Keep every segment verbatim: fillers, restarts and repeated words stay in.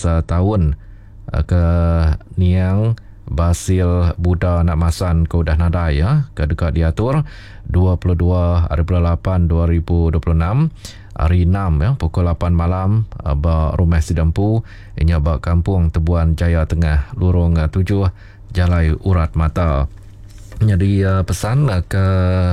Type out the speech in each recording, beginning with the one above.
setahun uh, ke niang Basil Buddha nak masan ke udah nadai ya ke dekat diatur dua puluh dua hari lapan dua ribu dua puluh enam hari enam ya pukul lapan malam ba rumah sidampu inya ba kampung Tebuan Jaya Tengah lorong tujuh Jalai Urat Mata. Jadi uh, pesan uh, ke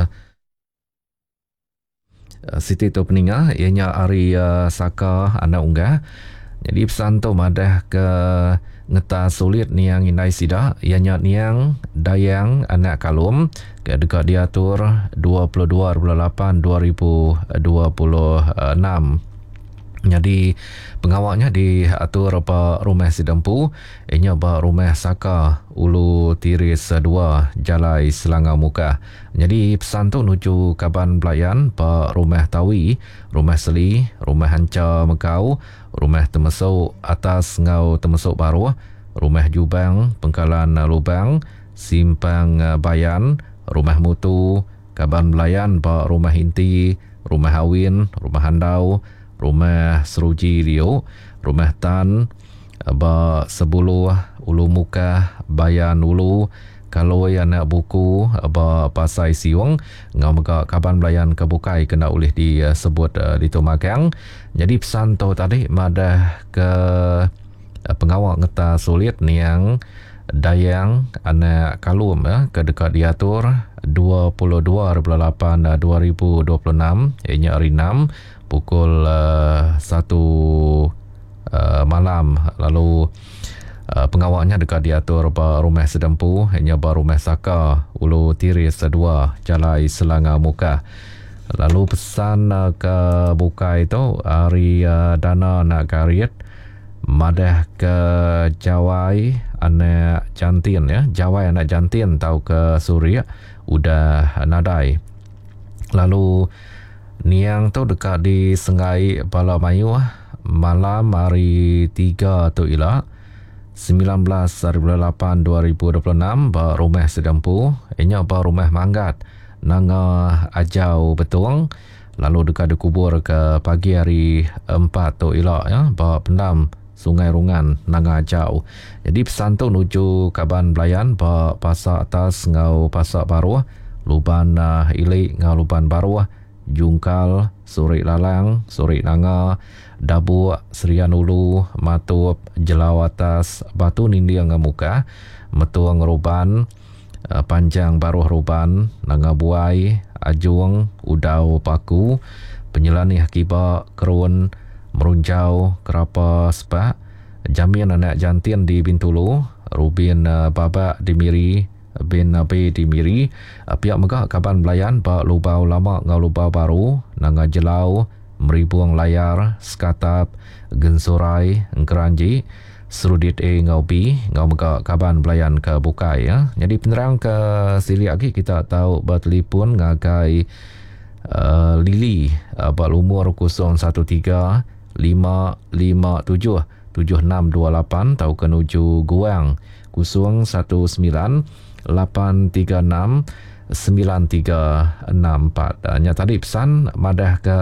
uh, Siti Tu Peningah ianya hari uh, Saka anak unggah. Jadi pesan tu madah ke ngeta sulit niang indai sida ianya niang dayang anak kalum ke dekat diatur dua puluh dua lapan dua ribu dua puluh enam. Jadi pengawalnya diatur apa rumah sidampu ianya ba rumah Saka Ulu Tiris dua Jalai Selangor Muka. Jadi pesan tu nuju Kaban Belayan pa rumah Tawi, rumah Seli, rumah Hanca Mekau, rumah Temesuk Atas Ngau Temesuk Baru, rumah Jubang Pengkalan Lubang, Simpang Bayan, rumah Mutu, Kaban Belayan pa rumah Inti, rumah Hawin, rumah Handau, rumah Seruji Rio, rumah Tan, ba Sebuluh, Ulu Muka, Bayan Ulu, Kaloi Anak Buku, ba Pasai Siung, ngau mega Kaban Belayan Kebukai kena oleh disebut uh, di Tumakang. Jadi pesan tu tadi madah ke uh, pengawal ngeta sulit niang dayang anak kalum ya, ke dekat diatur dua puluh dua lapan dua ribu dua puluh enam ianya hari enam pukul uh, satu uh, malam. Lalu uh, pengawalnya dekat diatur ba rumah sedempu ianya ba rumah Saka Ulu Tiris dua Jalai Selangor Muka. Lalu pesan uh, ke bukai itu hari uh, dana nak karit madah ke Jawai anak jantin ya, Jawai anak jantin tau ke Suria udah nadai. Lalu niang tu dekat di Sengai Bala Mayu malam hari tiga tu ila sembilan belas hari lapan dua ribu dua puluh enam ba rumah sedampu inya ba rumah manggat nanga ajau betung. Lalu dekat dikubur ke pagi hari empat tu ila ya ba pendam Sungai Rungan nanga ajau. Jadi pesan tu nuju Kaban Belayan ba Pasar Atas ngau Pasar Baru, Luban uh, Ilik ngau Luban Baru, Jungkal, Surik Lalang, Surik Nanga, Dabu, Serian Ulu, Matup, Jelau Atas, Batu Nindi ngau Muka, Metuang Ruban, uh, Panjang Baruh Ruban, Nanga Buai, Ajung, Udau Paku, Penyelani Hakiba, Kerun, Merunjau, Kerapa Sepak, Jamian Anak Jantin di Bintulu, Rubin uh, Babak di Miri, bin Nabi di Miri, uh, pihak Megah Kaban Belayan, Pak Lubau Lama ngau Lubau Baru, Nanga Jelau, Meribuang Layar, Skatap, Gensurai, Engkeranji, Serudit E ngau B, ngau Megah Kaban Belayan ke Bukai ya. Jadi penerang ke sili lagi kita tahu bertelefon ngagai uh, Lili, uh, bak umur kosong satu tiga lima lima tujuh tujuh enam dua lapan tau kenuju Guang kosong satu sembilan lapan tiga enam sembilan tiga enam empat. Hanya tadi pesan madah ke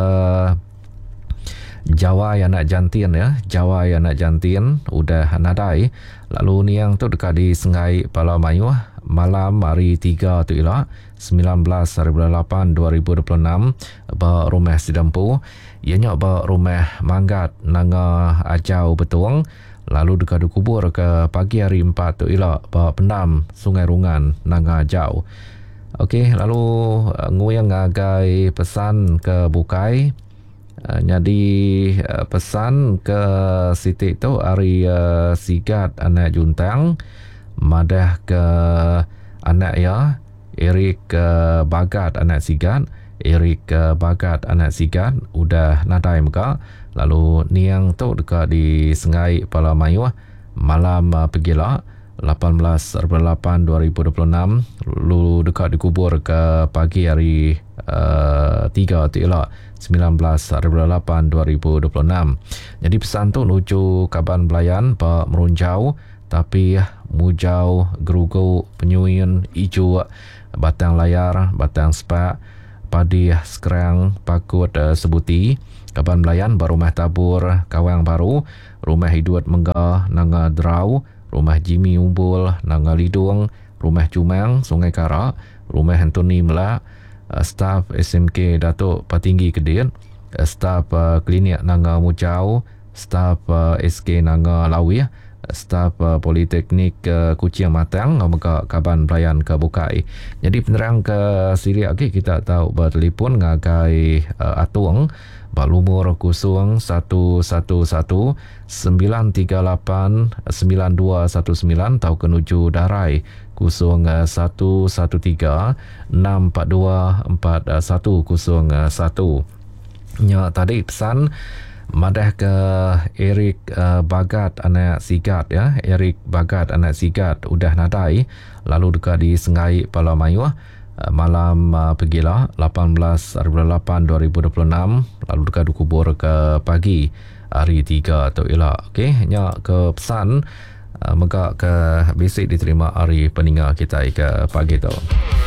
Jawai anak jantin ya, Jawai anak jantin udah nadai. Lalu niang tu dekat di Sengai Palau Mayu malam hari tiga tu ila sembilan belas hari lapan dua ribu dua puluh enam ba rumah sidampu ianya ba rumah manggat nanga ajau betuang. Lalu dekat dikubur ke pagi hari empat tu ila ba pendam Sungai Rungan nanga ajau. Okey, lalu uh, nguyang ngagai pesan ke Bukai. Uh, jadi uh, pesan ke Siti tu hari uh, Sigat anak Juntang madah ke anak ya Erik uh, Bagat anak Sigat, Erik uh, Bagat anak Sigat udah nadai muka. Lalu niang tu dekat di Sengai Pala Mayu malam uh, pergilah lapan belas lapan dua ribu dua puluh enam. Lalu dekat dikubur ke pagi hari uh, tiga tu ialah sembilan belas lapan dua ribu dua puluh enam. Jadi pesan tu nuju Kaban Belayan Pak Merunjau tapi Mujau, Gerugu, Penyuin, Ijo, Batang Layar, Batang Sepak, Padi Sekerang Pakut uh, Sebuti Kaban Melayan Barumah Tabur Kawang Baru Rumah Hiduat Menggah Nanga Derau Rumah Jimmy Umbul Nanga Lidung Rumah Cumang Sungai Karak Rumah Antoni Melak uh, staf S M K Datuk Patinggi Kedir, uh, staf uh, Klinik Nanga Mucau, staf uh, S K Nanga Lawih, staf uh, Politeknik uh, Kuching Matang ngomong Kaban Pelayan ke Bukai. Jadi penerang ke Siri lagi kita tahu bertelefon ngagai uh, Atuang balumur kusung satu satu satu sembilan tiga lapan sembilan dua satu sembilan tahu kenuju Darai kusung uh, satu satu tiga enam empat dua empat satu kusung uh, satu. Nya tadi pesan madah ke Eric uh, Bagat anak Sigat ya. Eric Bagat anak Sigat udah nadai lalu dekat di Sengai Palamayu uh, malam uh, pergilah lapan belas bulan lapan dua ribu dua puluh enam lalu dekat dikubur ke pagi hari tiga atau elak. Okey, nya ke pesan uh, megak ke basic diterima hari peninggal kita ke pagi tu.